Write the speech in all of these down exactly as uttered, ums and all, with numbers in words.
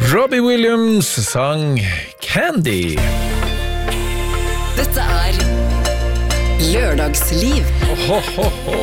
Robbie Williams sang Candy. Dette er Lørdagsliv. Ho, ho, ho.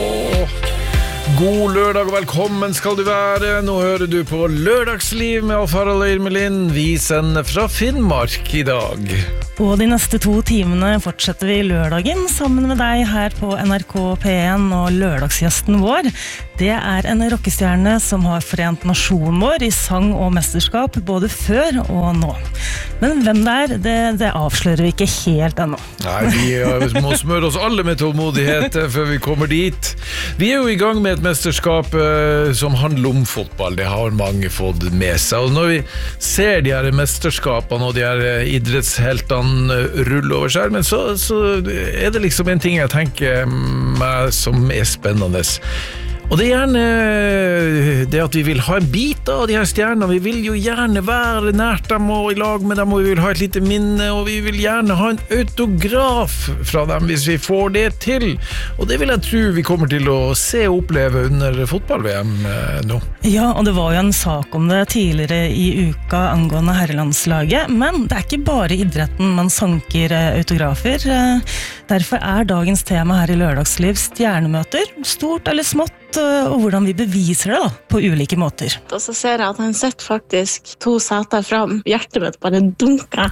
God lørdag og velkommen skal du være. Nå hører du på Lørdagsliv med Alf Harald og Irmelin. Vi sender fra Finnmark i dag. Og de neste to timene fortsetter vi lørdagen sammen med deg her på N R K P en, og lørdagsgjesten vår, det er en rockestjerne som har forent nasjonen vår i sang og mesterskap både før og nå. Men hvem det er, det, det avslører vi ikke helt ennå. Nei, vi må smøre oss alle med tålmodighet før vi kommer dit. Vi er jo i gang med et mesterskap eh, som handler om fotball. Det har mange fått med seg. Og når vi ser de her mesterskapene og de her idrettsheltene rulle over skjermen, så, så er det liksom en ting jeg tenker meg som er spennende. Og det er gjerne det at vi vil ha en bit av de her stjernene. Vi vil jo gjerne være nært dem og i lag med dem, og vi vil ha et lite minne, og vi vil gjerne ha en autograf fra dem hvis vi får det til. Og det vil jeg tro vi kommer til å se og oppleve under fotball-V M nå. Ja, og det var jo en sak om det tidligere i uka angående herrelandslaget, men det er ikke bare idretten man sanker autografer. Derfor er dagens tema her i Lørdagsliv stjernemøter, stort eller smått, og hvordan vi beviser det da, på ulike måter. Og så ser jeg at han sitter faktisk to seter fram. Hjertet mitt bare dunker.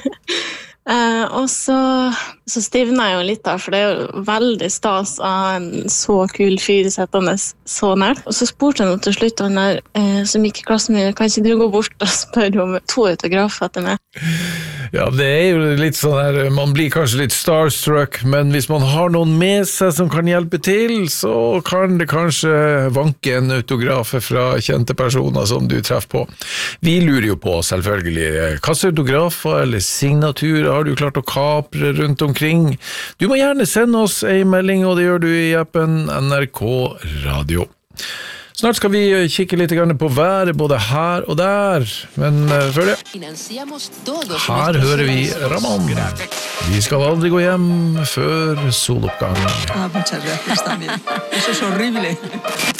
eh, og så, så stivner jeg jo litt da, for det er jo veldig stas av en så kul fyr settende så nært. Og så spurte jeg noe til slutt, han der eh, som gikk i klassen min, kan ikke du gå bort og spørre om to autografer til meg? Ja, det er jo litt sånn her, man blir kanskje litt starstruck, men hvis man har noen med seg som kan hjelpe til, så kan det kanskje vanke en autograf fra kjente personer som du treffer på. Vi lurer jo på, selvfølgelig, hva slags autografer eller signaturer har du klart å kapre rundt omkring? Du må gjerne sende oss en melding, og det gjør du i appen N R K Radio. Snart skal vi kikke litt på været både her og der, men uh, før det, her hører vi Ramón. Vi skal aldri gå hjem før soloppgang. Ah, muchas gracias también. Eso es horrible.